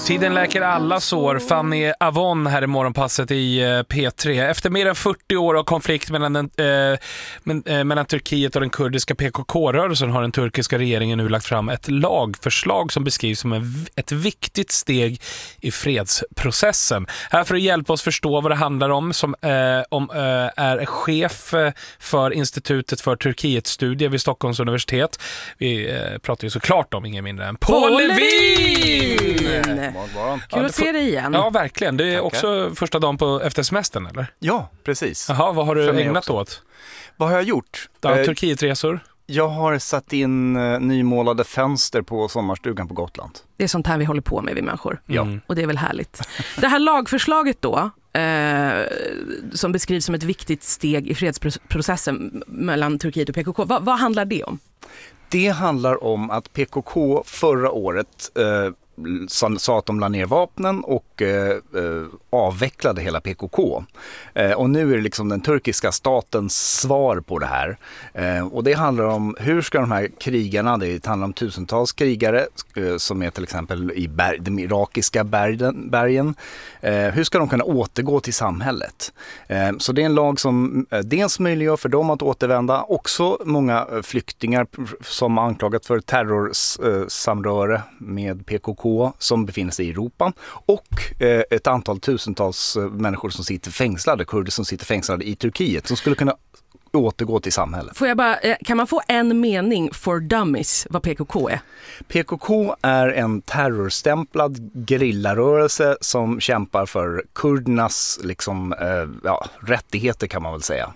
Tiden läker alla sår. Fanny Avon här i morgonpasset i P3. Efter mer än 40 år av konflikt mellan Turkiet och den kurdiska PKK-rörelsen har den turkiska regeringen nu lagt fram ett lagförslag som beskrivs som ett viktigt steg i fredsprocessen. Här för att hjälpa oss förstå vad det handlar om är chef för Institutet för Turkietstudier vid Stockholms universitet. Vi pratar ju såklart om ingen mindre än Paul Levin! Kul att se dig igen. Ja, verkligen. Det är också första dagen efter semestern, eller? Ja, precis. Jaha, vad har du ägnat åt? Vad har jag gjort? Turkietresor? Jag har satt in nymålade fönster på sommarstugan på Gotland. Det är sånt här vi håller på med, vi människor. Ja. Och det är väl härligt. Det här lagförslaget då, som beskrivs som ett viktigt steg i fredsprocessen mellan Turkiet och PKK, vad handlar det om? Det handlar om att PKK förra året sa att de la ner vapnen och avvecklade hela PKK. Och nu är det liksom den turkiska statens svar på det här. Och det handlar om hur ska de här krigarna, det handlar om tusentals krigare som är till exempel i de irakiska bergen. Hur ska de kunna återgå till samhället? Så det är en lag som dels möjliggör för dem att återvända. Också många flyktingar som anklagat för terrorsamröre med PKK som befinner sig i Europa och ett antal tusentals människor som sitter fängslade, kurder som sitter fängslade i Turkiet som skulle kunna återgå till samhället. Kan man få en mening for dummies vad PKK är? PKK är en terrorstämplad gerillarörelse som kämpar för kurdernas rättigheter kan man väl säga.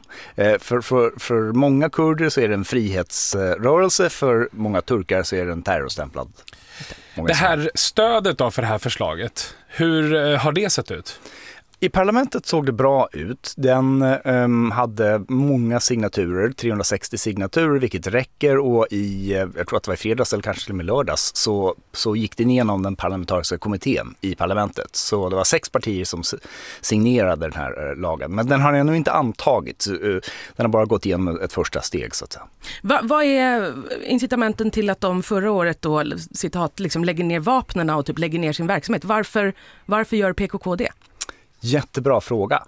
För många kurder så är det en frihetsrörelse, för många turkar så är det en terrorstämplad. Det här stödet då för det här förslaget, hur har det sett ut? I parlamentet såg det bra ut. Den hade många signaturer, 360 signaturer, vilket räcker. Och jag tror att det var i fredags eller kanske till och med lördags, så gick det igenom den parlamentariska kommittén i parlamentet. Så det var 6 partier som signerade den här lagen. Men den har ännu inte antagits. Den har bara gått igenom ett första steg så att säga. Vad är incitamenten till att de förra året då, citat, liksom lägger ner vapnen och typ lägger ner sin verksamhet? Varför gör PKK det? Jättebra fråga.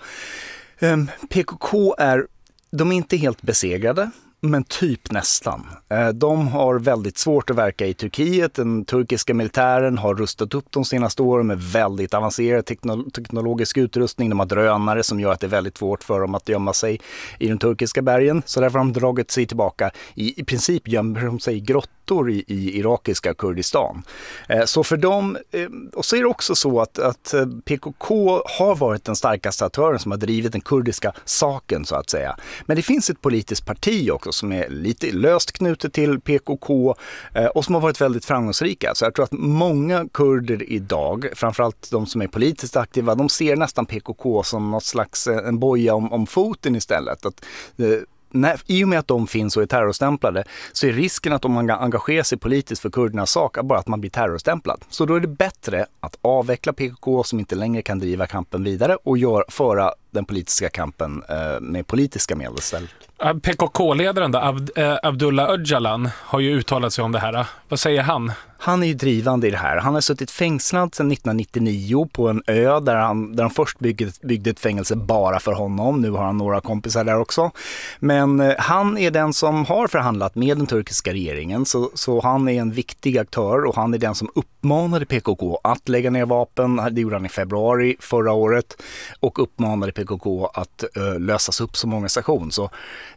PKK de är inte helt besegrade, men typ nästan. De har väldigt svårt att verka i Turkiet. Den turkiska militären har rustat upp de senaste åren med väldigt avancerad teknologisk utrustning. De har drönare som gör att det är väldigt svårt för dem att gömma sig i de turkiska bergen. Så därför har de dragit sig tillbaka. I princip gömmer de sig i grottor i irakiska Kurdistan. Så för dem, och så är det också så att PKK har varit den starkaste aktören som har drivit den kurdiska saken så att säga. Men det finns ett politiskt parti också som är lite löst knutet till PKK och som har varit väldigt framgångsrika. Så jag tror att många kurder idag, framförallt de som är politiskt aktiva, de ser nästan PKK som något slags en boja om foten istället. I och med att de finns och är terrorstämplade så är risken att de engagerar sig politiskt för kurdernas sak bara att man blir terrorstämplad. Så då är det bättre att avveckla PKK som inte längre kan driva kampen vidare och föra den politiska kampen med politiska medel istället. PKK-ledaren då, Abdullah Öcalan har ju uttalat sig om det här. Vad säger han? Han är ju drivande i det här. Han har suttit fängslad sedan 1999 på en ö där de först byggde ett fängelse bara för honom. Nu har han några kompisar där också. Men han är den som har förhandlat med den turkiska regeringen. Så han är en viktig aktör och han är den som uppmanade PKK att lägga ner vapen. Det gjorde han i februari förra året och uppmanade PKK att lösas upp som organisation. Så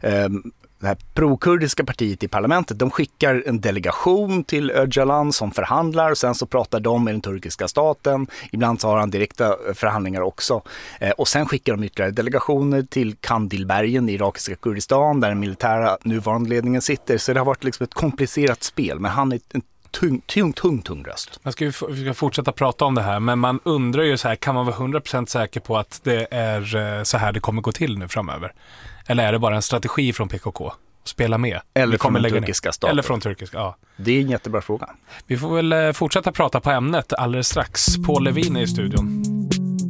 det här prokurdiska partiet i parlamentet, de skickar en delegation till Öcalan som förhandlar och sen så pratar de med den turkiska staten. Ibland så har han direkta förhandlingar också. Och sen skickar de ytterligare delegationer till Kandilbergen i irakiska Kurdistan där den militära nuvarande ledningen sitter. Så det har varit liksom ett komplicerat spel, men han är en tung röst. Vi ska fortsätta prata om det här, men man undrar ju så här, kan man vara 100% säker på att det är så här det kommer gå till nu framöver? Eller är det bara en strategi från PKK? Spela med? Eller från den turkiska staten? Eller från turkiska, ja. Det är en jättebra fråga. Vi får väl fortsätta prata på ämnet alldeles strax. Paul Levin är i studion.